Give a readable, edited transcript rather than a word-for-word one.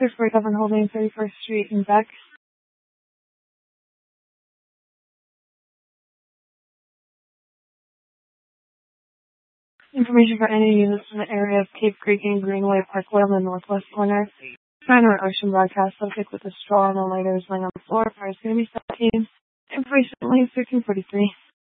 Search for Governor Holding 31st Street in Beck. Information for any units in the area of Cape Creek and Greenway Parkway on the northwest corner. Sign or ocean broadcast subject with a straw and the lighter is laying on the floor. Fire is going to be 17. Information only 1343.